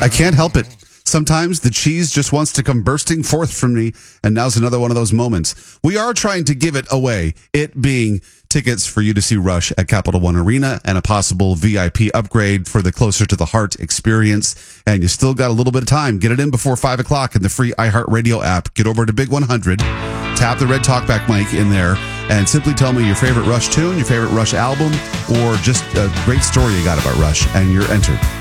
I can't help it. Sometimes the cheese just wants to come bursting forth from me, and now's another one of those moments. We are trying to give it away, it being tickets for you to see Rush at Capital One Arena and a possible VIP upgrade for the Closer to the Heart experience. And you still got a little bit of time. Get it in before 5 o'clock in the free iHeartRadio app. Get over to Big 100, tap the red talkback mic in there, and simply tell me your favorite Rush tune, your favorite Rush album, or just a great story you got about Rush, and you're entered.